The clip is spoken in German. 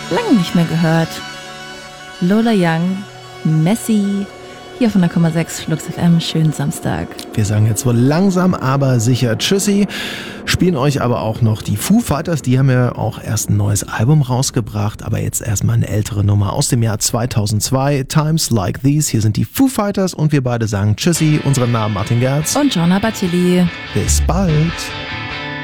Lange nicht mehr gehört. Lola Young, Messi, hier von der 0,6 Flux FM. Schönen Samstag. Wir sagen jetzt wohl langsam, aber sicher Tschüssi. Spielen euch aber auch noch die Foo Fighters. Die haben ja auch erst ein neues Album rausgebracht, aber jetzt erstmal eine ältere Nummer aus dem Jahr 2002. Times Like These. Hier sind die Foo Fighters und wir beide sagen Tschüssi. Unsere Namen Martin Gerz und Jonna Battili. Bis bald.